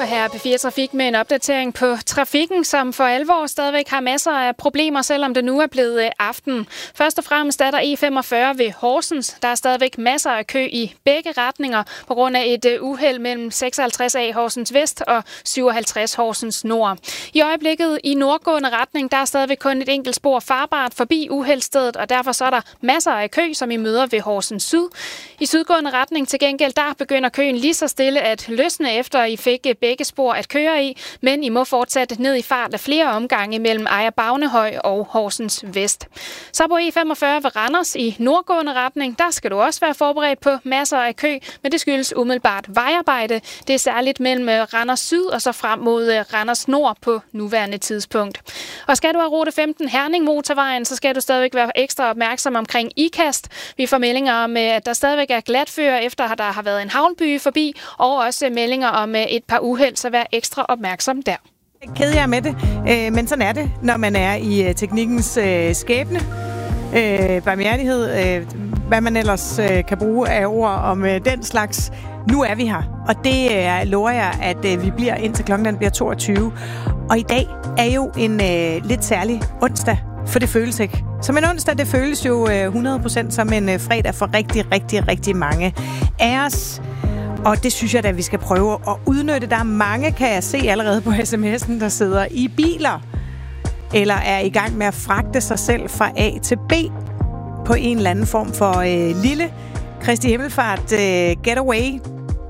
her er P4 Trafik med en opdatering på trafikken, som for alvor stadigvæk har masser af problemer, selvom det nu er blevet aften. Først og fremmest er der E45 ved Horsens. Der er stadigvæk masser af kø i begge retninger på grund af et uheld mellem 56A Horsens Vest og 57 Horsens Nord. I øjeblikket i nordgående retning, der er stadigvæk kun et enkelt spor farbart forbi uheldstedet, og derfor så er der masser af kø, som I møder ved Horsens Syd. I sydgående retning til gengæld, der begynder køen lige så stille at løsne efter I fik begge spor at køre i, men I må fortsætte ned i fart af flere omgange mellem Ejer Bagnehøj og Horsens Vest. Så på E45 ved Randers i nordgående retning, der skal du også være forberedt på masser af kø, men det skyldes umiddelbart vejarbejde. Det er særligt mellem Randers Syd og så frem mod Randers Nord på nuværende tidspunkt. Og skal du have rute 15 Herning Motorvejen, så skal du stadigvæk være ekstra opmærksom omkring Ikast. Vi får meldinger om, at der stadigvæk er glatføre, efter at der har været en havlbyge forbi, og også meldinger om et par uheld, så vær ekstra opmærksom der. Ked jeg med det, men sådan er det, når man er i teknikkens skæbne. Barmhjertighed, hvad man ellers kan bruge af ord om den slags. Nu er vi her, og det lover jeg, at vi bliver indtil klokken bliver 22. Og i dag er jo en lidt særlig onsdag, for det føles ikke. Som en onsdag, det føles jo 100% som en fredag for rigtig mange af os. Og det synes jeg da, vi skal prøve at udnytte. Der er mange, kan jeg se allerede på sms'en, der sidder i biler, eller er i gang med at fragte sig selv fra A til B på en eller anden form for lille Kristi Himmelfart getaway.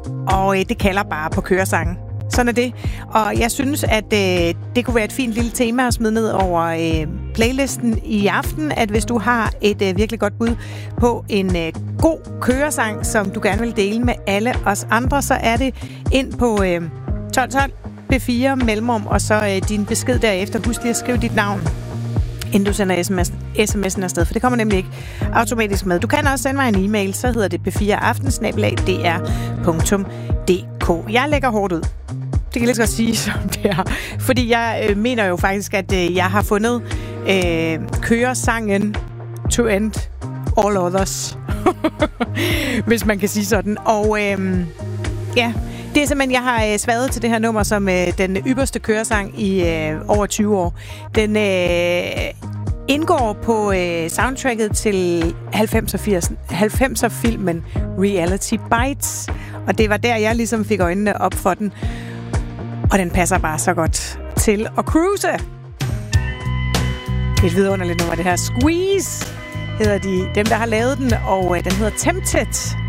Og det kalder bare på køresangen. Sådan er det. Og jeg synes, at det kunne være et fint lille tema at smide ned over playlisten i aften, at hvis du har et virkelig godt bud på en god køresang, som du gerne vil dele med alle os andre, så er det ind på 1212 P4 mellemrum, og så din besked derefter. Husk lige at skrive dit navn, inden du sender sms'en afsted, for det kommer nemlig ikke automatisk med. Du kan også sende mig en e-mail, så hedder det p4aften@dr.dk. Jeg lægger hårdt ud. Det kan jeg lige så godt sige, som det er. Fordi jeg mener jo faktisk, at jeg har fundet køresangen to end all others. Hvis man kan sige sådan. Og ja, det er simpelthen, jeg har sværet til det her nummer som den ypperste køresang i over 20 år. Den indgår på soundtracket til 90'er-filmen Reality Bites. Og det var der, jeg ligesom fik øjnene op for den. Og den passer bare så godt til at cruise. Et vidunderligt nummer, det her. Squeeze hedder dem, der har lavet den, og den hedder Tempted.